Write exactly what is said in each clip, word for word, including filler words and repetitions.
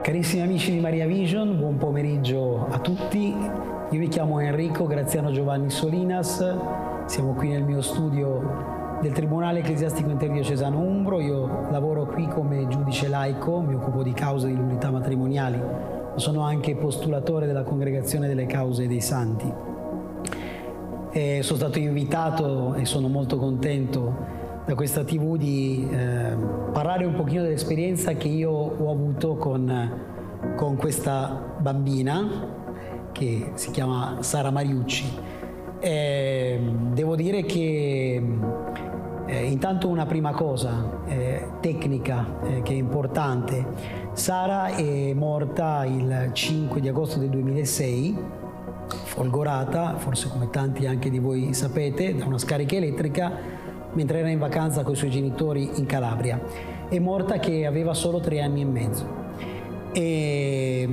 Carissimi amici di Maria Vision, buon pomeriggio a tutti. Io mi chiamo Enrico Graziano Giovanni Solinas, siamo qui nel mio studio del Tribunale Ecclesiastico Interdiocesano Umbro. Io lavoro qui come giudice laico, mi occupo di cause di nullità matrimoniali, ma sono anche postulatore della Congregazione delle Cause dei Santi. E sono stato invitato e sono molto contento da questa tivù di eh, parlare un pochino dell'esperienza che io ho avuto con, con questa bambina che si chiama Sara Mariucci. E devo dire che eh, intanto una prima cosa eh, tecnica eh, che è importante: Sara è morta il cinque di agosto del duemilasei, folgorata, forse come tanti anche di voi sapete, da una scarica elettrica mentre era in vacanza con i suoi genitori in Calabria. È morta che aveva solo tre anni e mezzo. E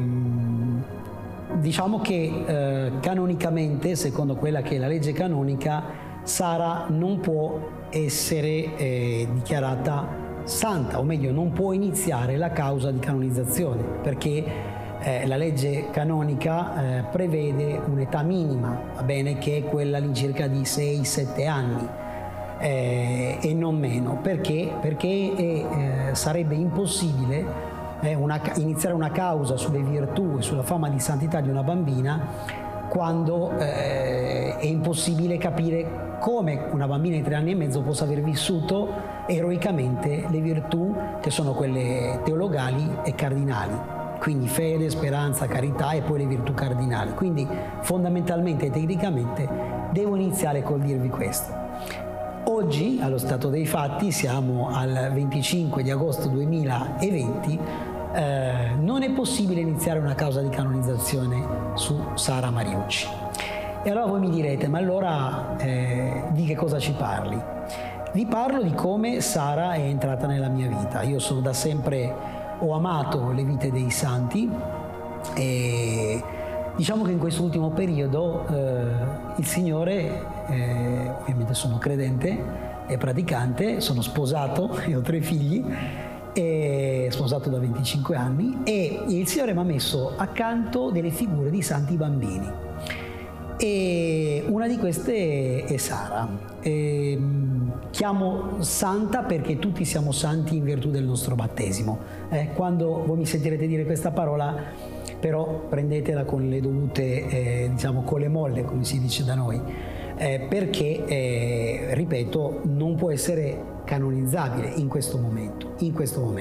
diciamo che eh, canonicamente, secondo quella che è la legge canonica, Sara non può essere eh, dichiarata santa, o meglio non può iniziare la causa di canonizzazione, perché eh, la legge canonica eh, prevede un'età minima, va bene, che è quella all'incirca di sei sette anni. Eh, e non meno, perché, perché eh, sarebbe impossibile eh, una, iniziare una causa sulle virtù e sulla fama di santità di una bambina quando eh, è impossibile capire come una bambina di tre anni e mezzo possa aver vissuto eroicamente le virtù che sono quelle teologali e cardinali, quindi fede, speranza, carità e poi le virtù cardinali. Quindi fondamentalmente e tecnicamente devo iniziare col dirvi questo. Oggi, allo stato dei fatti, siamo al venticinque di agosto duemilaventi, eh, non è possibile iniziare una causa di canonizzazione su Sara Mariucci. E allora voi mi direte, ma allora eh, di che cosa ci parli? Vi parlo di come Sara è entrata nella mia vita. Io sono da sempre, ho amato le vite dei santi e diciamo che in quest'ultimo periodo eh, il Signore, eh, ovviamente sono credente e praticante, sono sposato e ho tre figli, e sposato da venticinque anni, e il Signore mi ha messo accanto delle figure di santi bambini. E una di queste è Sara. E chiamo santa perché tutti siamo santi in virtù del nostro battesimo. Eh, quando voi mi sentirete dire questa parola, però prendetela con le dovute, eh, diciamo, con le molle, come si dice da noi, eh, perché, eh, ripeto, non può essere canonizzabile in questo momento, in questo momento.